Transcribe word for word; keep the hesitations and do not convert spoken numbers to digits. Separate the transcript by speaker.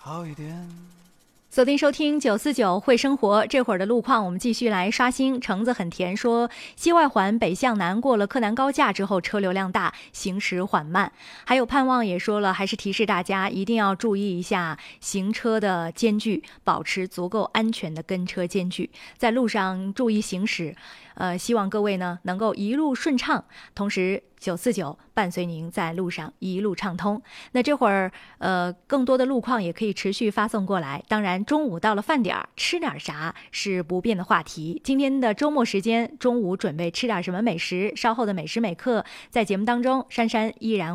Speaker 1: 好一点。
Speaker 2: 锁定收听九四九会生活，这会儿的路况我们继续来刷新。橙子很甜说，西外环北向南过了柯南高架之后车流量大，行驶缓慢。还有盼望也说了，还是提示大家一定要注意一下行车的间距，保持足够安全的跟车间距，在路上注意行驶。呃，希望各位呢能够一路顺畅，同时九四九伴随您在路上一路畅通。那这会儿呃更多的路况也可以持续发送过来，当然中午到了饭点儿吃点啥是不变的话题。今天的周末时间，中午准备吃点什么美食？稍后的美食美课在节目当中，珊珊依然